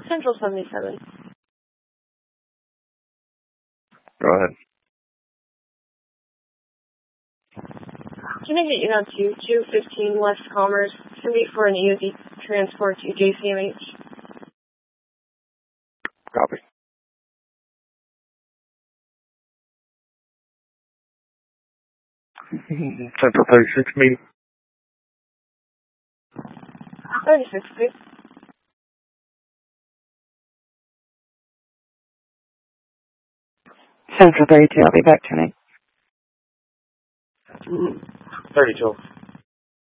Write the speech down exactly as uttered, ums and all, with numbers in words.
Central seventy-seven. Go ahead. Can I get you down to two fifteen West Commerce? It's going to be for an E O D transport to J C M H. Copy. Central thirty-six meeting. thirty-six, please. Central thirty-two, I'll be back tonight. thirty-two.